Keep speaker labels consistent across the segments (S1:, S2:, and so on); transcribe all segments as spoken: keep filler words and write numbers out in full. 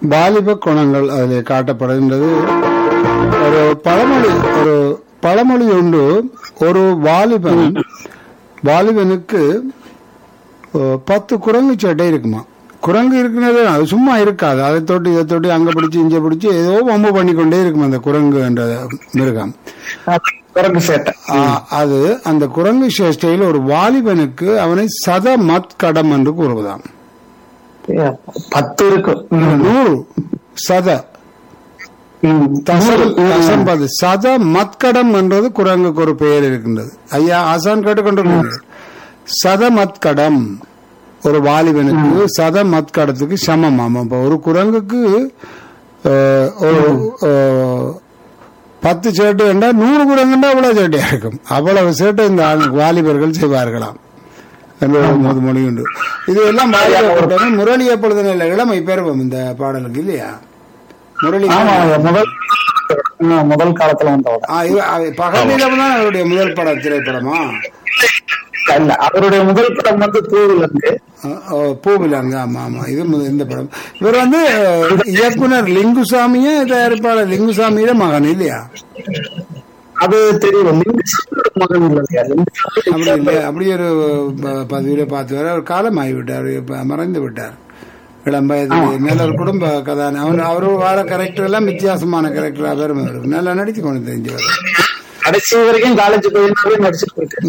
S1: வாலிப குணங்கள் அதில் காட்டப்படுகின்றது. ஒரு பழமொழி ஒரு பழமொழி உண்டு. ஒரு வாலிபன் வாலிபனுக்கு அஹ், பத்து குரங்கு சட்டை இருக்குமா. குரங்கு இருக்கிறது அது சும்மா இருக்காது. அதை தொட்டு இதை தொட்டு அங்க பிடிச்சி இங்க பிடிச்சி ஏதோ வம்பு பண்ணிக்கொண்டே இருக்கும் அந்த குரங்கு என்ற மிருகம்.
S2: குரங்கு சேட்டை.
S1: ஆ, அது அந்த குரங்கு சேஷ்டையில் ஒரு வாலிபனுக்கு அவனை சத மத் கடம் என்று கூறுவதாம்.
S2: ஏ, பத்து இருக்கும். ம்.
S1: நூறு சத
S2: ம்.
S1: தசம் தசம்பது சத மத்கடம் என்றது குரங்குக்கு ஒரு பெயர் இருக்கின்றது. ஐயா ஆசான் கேட்டுக்கொண்டிருக்கிறது. சத மத்கடம் ஒரு வாலிபனுக்கு சத மத்கடத்துக்கு சமம். ஆமா, இப்ப ஒரு குரங்குக்கு அஹ், ஒரு அஹ், பத்து சேட்டை என்றால் நூறு குரங்குண்டா அவ்வளவு சேட்டையா இருக்கும். அவ்வளவு சேட்டை இந்த ஆள் வாலிபர்கள் செய்வார்களாம் என்ற ஒரு முதுமொழி உண்டு. இது எல்லாம் வாலிபர் முரளி எப்பொழுது நல்ல இளமை பெறுவோம் இந்த பாடலுக்கு இல்லையா? முரளி
S2: ஆமா, முதல் ஆ, முதல் காலத்துல வந்தவர்.
S1: ஆ, இவ- அவ- பகலிடம் தான் அவருடைய முதல் பட திரைப்படமா?
S2: இல்ல, அவருடைய முதல் படம் வந்து பூவில் இருந்து.
S1: பூவிலாங்க. ஆமா ஆமா, இது முத- இந்த படம். இவர் வந்து அஹ், இயக்குனர் லிங்குசாமியே தயாரிப்பாளர் லிங்குசாமியோட மகன் இல்லையா?
S2: அது தெரியும். லிங்குசாமியோட மகன் இல்லையா? லிங்குசாமி
S1: அப்படி இல்லை, அப்படி ஒரு ப- பதிவில பார்த்து வர அவர் காலம் ஆகிவிட்டார், இப்ப மறைந்து விட்டார். இளம் வயதில் நல்ல ஒரு குடும்ப கதான அவர் அவரு வாழ கேரக்டர் எல்லாம் வித்தியாசமான கேரக்டரா பெருமை இருக்கு. நல்லா நடிச்சு கொண்டு தெரிஞ்சவர்.
S2: கடைசி வரைக்கும் காலேஜ் போயிருந்தாவே நடிச்சுட்டு போயிட்டு.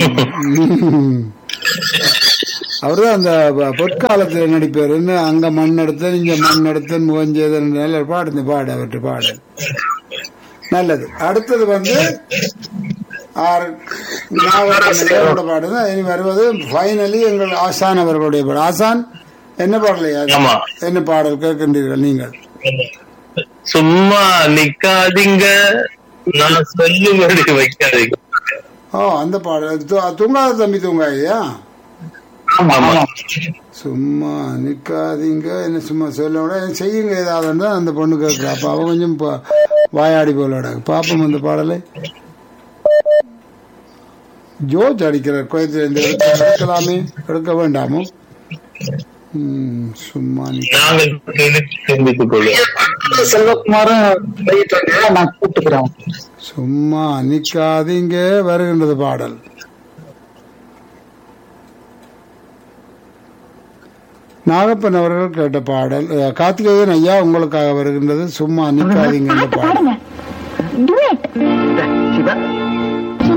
S1: அவருதான் அந்த ப- பொற்காலத்துல நடிப்பார். என்ன அங்க மண் எடுத்தேன் இங்க மண் எடுத்தேன் முகஞ்சேதன் நல்ல பாடு. இந்த பாடு அவற்றை பாடு நல்லது. அடுத்தது வந்து ஆறு நாவலோட பாடுதான் இனி வருவது. ஃபைனலி எங்கள் ஆசான் அவர்களுடைய பாடு. ஆசான் என்ன பாடலையா?
S3: ஆமா.
S1: என்ன பாடல் கேட்கின்றீர்கள் நீங்கள்?
S3: சும்மா நிக்காதீங்க, நான் சொல்லும்படி வைக்காதீங்க.
S1: ஓ, அந்த பாடல் து- தூங்காத தம்பி தூங்காயா?
S2: ஆமா ஆமா.
S1: சும்மா நிக்காதீங்க, என்ன சும்மா சொல்ல விட செய்யுங்க ஏதாவது அந்த பொண்ணு கேட்கல. அப்ப அவ கொஞ்சம் பா- வாயாடி போலோட பாப்போம் அந்த பாடலை. ஜோர்ஜ் அடிக்கிறார் குயத்தில் இந்த எடுக்கலாமே, எடுக்க வேண்டாமோ? ம், சும்மா நிக்க-
S3: நாங்கள் சிந்தித்துக் கொள்வோம்.
S2: செல்வகுமாரும் போயிட்டாங்க, நான் கூப்பிட்டுக்கிறேன்.
S1: சும்மா நிக்காதீங்க வருகின்றது பாடல். நாகப்பன் அவர்கள் கேட்ட பாடல். அஹ், கார்த்திகேயன் ஐயா உங்களுக்காக வருகின்றது சும்மா நிக்காதீங்க என்ற பாடல்.